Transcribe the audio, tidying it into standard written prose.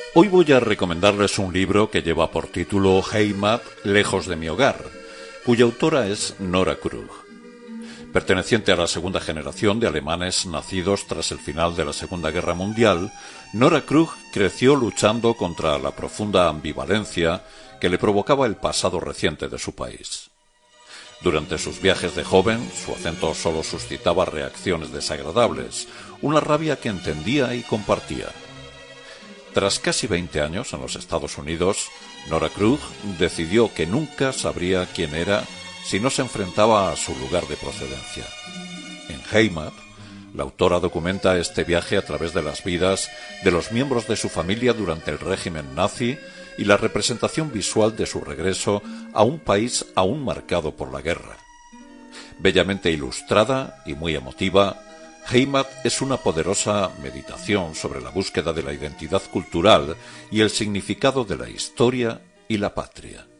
Hoy voy a recomendarles un libro que lleva por título Heimat, lejos de mi hogar, cuya autora es Nora Krug. Perteneciente a la segunda generación de alemanes nacidos tras el final de la Segunda Guerra Mundial, Nora Krug creció luchando contra la profunda ambivalencia que le provocaba el pasado reciente de su país. Durante sus viajes de joven, su acento solo suscitaba reacciones desagradables, una rabia que entendía y compartía. Tras casi 20 años en los Estados Unidos, Nora Krug decidió que nunca sabría quién era si no se enfrentaba a su lugar de procedencia. En Heimat, la autora documenta este viaje a través de las vidas de los miembros de su familia durante el régimen nazi y la representación visual de su regreso a un país aún marcado por la guerra. Bellamente ilustrada y muy emotiva, Heimat es una poderosa meditación sobre la búsqueda de la identidad cultural y el significado de la historia y la patria.